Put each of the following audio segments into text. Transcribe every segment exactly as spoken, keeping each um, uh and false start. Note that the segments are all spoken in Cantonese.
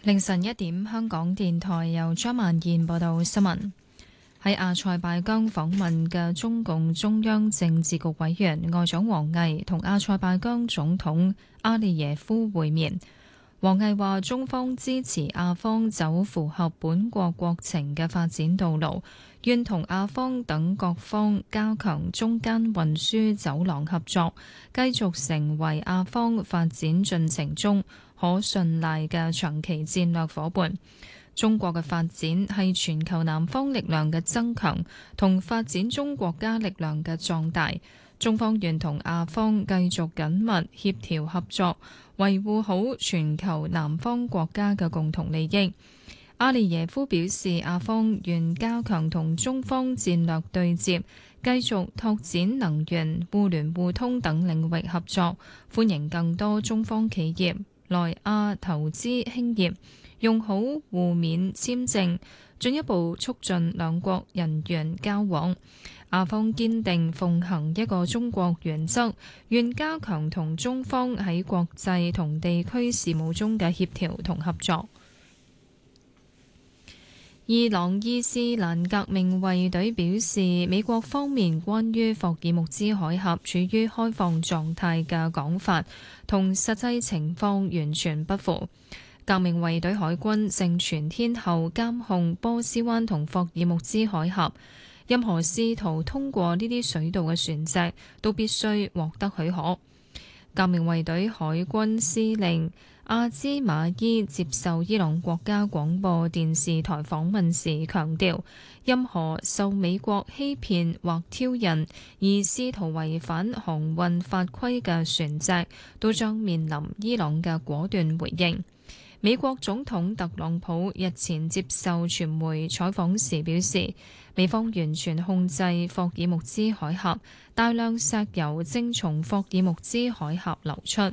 凌晨一點，香港電台由張曼燕報道新聞。喺阿塞拜疆訪問嘅中共中央政治局委員外長王毅同阿塞拜疆總統阿利耶夫會面。王毅話：中方支持阿方走符合本國國情嘅發展道路，願同阿方等各方加強中間運輸走廊合作，繼續成為阿方發展進程中可信賴嘅長期戰略夥伴。中國嘅發展係全球南方力量嘅增強同發展中國家力量嘅壯大。中方願同阿方繼續緊密協調合作，維護好全球南方國家嘅共同利益。阿利耶夫表示，阿方願加強同中方戰略對接，繼續拓展能源、互聯互通等領域合作，歡迎更多中方企業來阿投資興業，用好互免簽證，進一步促進兩國人員交往。阿方堅定奉行一個中國原則，願加強同中方喺國際同地區事務中嘅協調同合作。伊朗伊斯蘭革命衛隊表示，美國方面關於霍爾木茲海峽處於開放狀態嘅講法，同實際情況完全不符。革命衛隊海軍正全天候監控波斯灣同霍爾木茲海峽，任何試圖通過呢啲水道嘅船隻都必須獲得許可。革命衛隊海軍司令阿茲馬伊接受伊朗國家廣播電視台訪問時強調，任何受美國欺騙或挑釁而試圖違反航運法規嘅船隻，都將面臨伊朗嘅果斷回應。美國總統特朗普日前接受傳媒採訪時表示，美方完全控制霍爾木茲海峽，大量石油正從霍爾木茲海峽流出。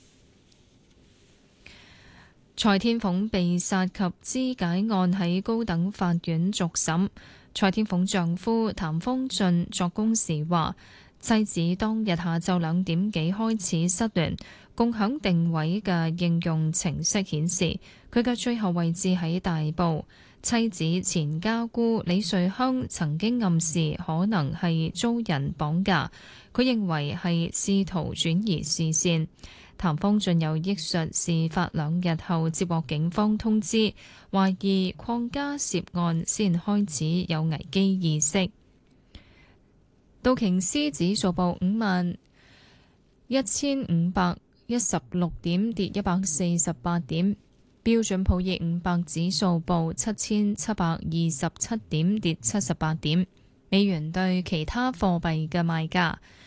蔡天鳳被殺及肢解案喺高等法院續審，蔡天鳳丈夫譚方俊作供時話，妻子當日下晝兩點幾開始失聯，共享定位嘅應用程式顯示佢嘅最後位置喺大埔。妻子前家姑李瑞香曾經暗示可能係遭人綁架，佢認為係試圖轉移視線。譚方俊有憶述，事發兩日後接獲警方通知，懷疑鄺家涉案先開始有危機意識。道瓊斯指數報五萬一千五百一十六點，跌一百四十八點。標準普爾五百指數報七千七百二十七點，跌七十八點。美元對其他貨幣嘅賣價：